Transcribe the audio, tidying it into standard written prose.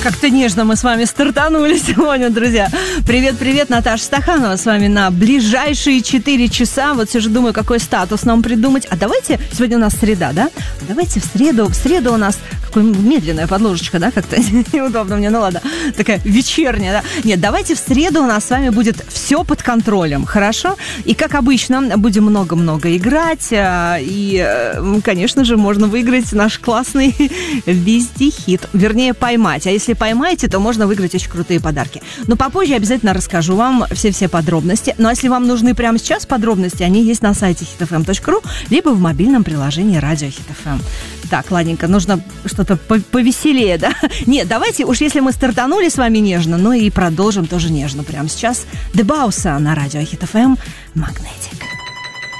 Как-то нежно мы с вами стартанули сегодня, друзья. Привет-привет, Наташа Стаханова с вами на ближайшие 4 часа. Вот все же думаю, какой статус нам придумать. А давайте, сегодня у нас среда, да? Давайте в среду у нас какая медленная подложечка, да, как-то неудобно мне, ну ладно, такая вечерняя, да? Нет, давайте в среду у нас с вами будет все под контролем, хорошо? И как обычно, будем много-много играть, и, конечно же, можно выиграть наш классный везде-хит, вернее, поймать. А если поймаете, то можно выиграть очень крутые подарки. Но попозже обязательно расскажу вам все подробности. Но если вам нужны прямо сейчас подробности, они есть на сайте hitfm.ru, либо в мобильном приложении Радио Hit FM. Так, ладненько, нужно что-то повеселее, да? Нет, давайте, уж если мы стартанули с вами нежно, ну и продолжим тоже нежно. Прямо сейчас The Bounce на Радио Hit FM «Магнетик».